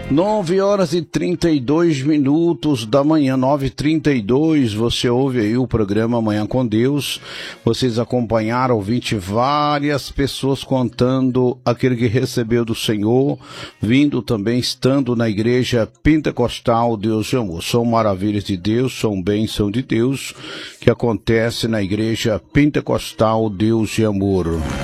9h32 da manhã, 9h32, você ouve aí o programa Manhã com Deus. Vocês acompanharam, ouvinte, várias pessoas contando aquele que recebeu do Senhor, vindo também, estando na igreja pentecostal Deus de Amor. São maravilhas de Deus, são bênção de Deus que acontece na igreja pentecostal Deus de Amor.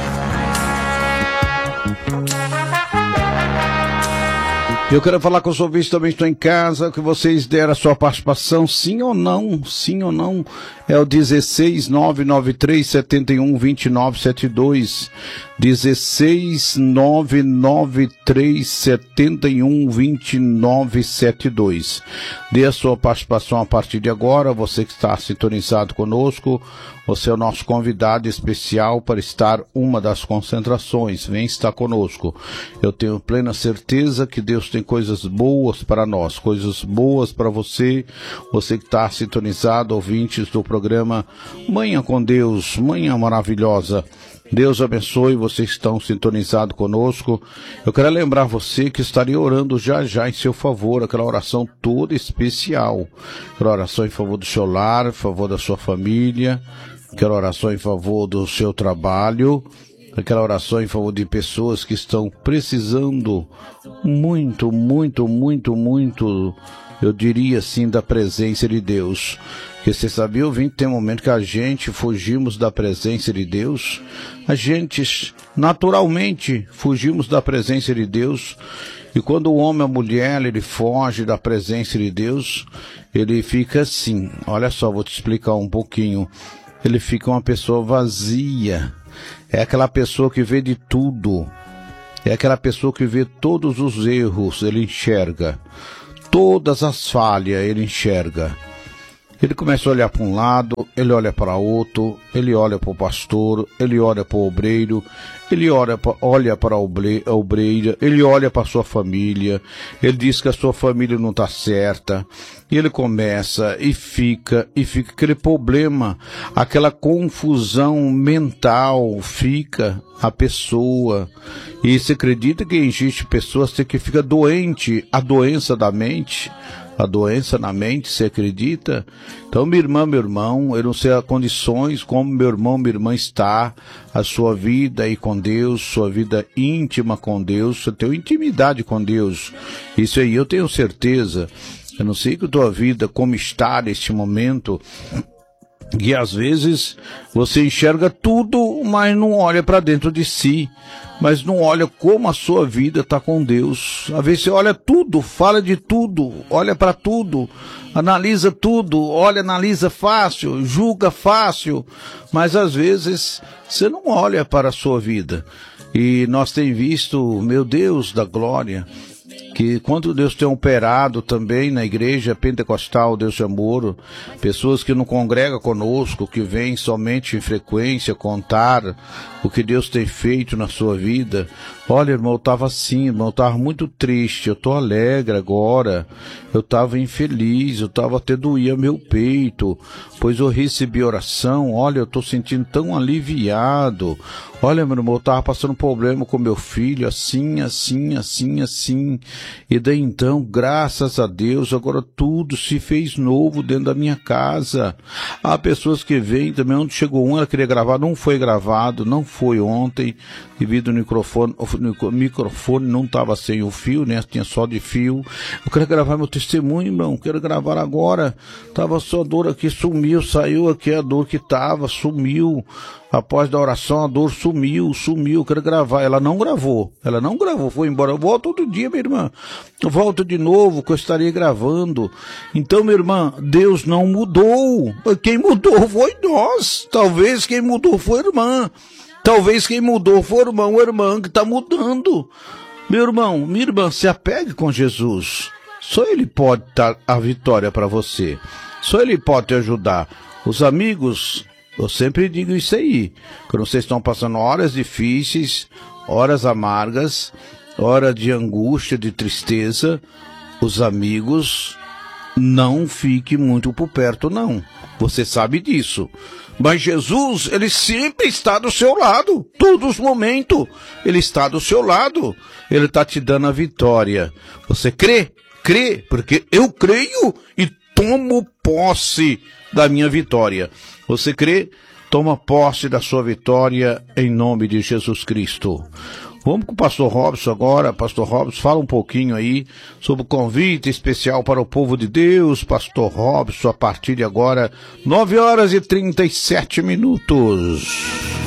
Eu quero falar com os ouvintes também, estou em casa, que vocês deram a sua participação, sim ou não, é o 16993712972, 16993712972. Dê a sua participação a partir de agora, você que está sintonizado conosco, você é o nosso convidado especial para estar uma das concentrações, vem estar conosco. Eu tenho plena certeza que Deus tem coisas boas para nós, coisas boas para você, você que está sintonizado, ouvintes do programa Manhã com Deus, Manhã Maravilhosa. Deus abençoe, vocês estão sintonizados conosco. Eu quero lembrar você que estaria orando já já em seu favor, aquela oração toda especial, aquela oração em favor do seu lar, em favor da sua família, aquela oração em favor do seu trabalho, aquela oração em favor de pessoas que estão precisando muito, eu diria assim, da presença de Deus. Porque você sabia, ouvinte, tem um momento que a gente fugimos da presença de Deus, a gente naturalmente fugimos da presença de Deus, e quando o homem ou a mulher, ele foge da presença de Deus, ele fica assim, olha só, vou te explicar um pouquinho, ele fica uma pessoa vazia, é aquela pessoa que vê de tudo, é aquela pessoa que vê todos os erros, ele enxerga, todas as falhas ele enxerga. Ele começa a olhar para um lado, ele olha para outro, ele olha para o pastor, ele olha para o obreiro, ele olha para a obreira, ele olha para a sua família, ele diz que a sua família não está certa, e ele começa e fica aquele problema, aquela confusão mental, fica a pessoa, e você acredita que existe pessoas que ficam doentes, a doença da mente, a doença na mente, você acredita? Então, minha irmã, meu irmão, eu não sei as condições como meu irmão, minha irmã está, a sua vida aí com Deus, sua vida íntima com Deus, você tem intimidade com Deus, isso aí eu tenho certeza. Eu não sei que a tua vida, como está neste momento, e às vezes você enxerga tudo, mas não olha para dentro de si, mas não olha como a sua vida está com Deus. Às vezes você olha tudo, fala de tudo, olha para tudo, analisa tudo, analisa fácil, julga fácil, mas às vezes você não olha para a sua vida. E nós temos visto, meu Deus da glória, que quando Deus tem operado também na igreja pentecostal Deus de Amor, pessoas que não congregam conosco, que vêm somente em frequência contar o que Deus tem feito na sua vida. Olha, irmão, eu estava assim, irmão, eu estava muito triste, eu estou alegre agora, eu estava infeliz, eu estava até doía meu peito, pois eu recebi oração, olha, eu estou sentindo tão aliviado, olha, meu irmão, eu estava passando problema com meu filho, assim, e daí então, graças a Deus, agora tudo se fez novo dentro da minha casa. Há pessoas que vêm também, onde chegou ela queria gravar, não foi gravado, não foi ontem, devido ao microfone, o microfone não estava sem o fio, né? Tinha só de fio. Eu quero gravar meu testemunho, irmão, quero gravar agora. Tava só a dor aqui, sumiu, saiu aqui a dor que tava, sumiu. Após da oração, a dor sumiu, quero gravar. Ela não gravou, foi embora. Eu volto outro dia, minha irmã. Eu volto de novo, que eu estaria gravando. Então, minha irmã, Deus não mudou. Quem mudou foi nós. Talvez quem mudou foi a irmã. Talvez quem mudou foi o irmão ou a irmã que está mudando. Meu irmão, minha irmã, se apegue com Jesus. Só Ele pode dar a vitória para você. Só Ele pode te ajudar. Os amigos, eu sempre digo isso aí. Quando vocês estão passando horas difíceis, horas amargas, hora de angústia, de tristeza, os amigos não fique muito por perto, não. Você sabe disso. Mas Jesus, ele sempre está do seu lado. Todos os momentos, ele está do seu lado. Ele está te dando a vitória. Você crê? Crê, porque eu creio e tomo posse da minha vitória. Você crê? Toma posse da sua vitória em nome de Jesus Cristo. Vamos com o pastor Robson agora. Pastor Robson, fala um pouquinho aí sobre o convite especial para o povo de Deus. Pastor Robson, a partir de agora, 9h37.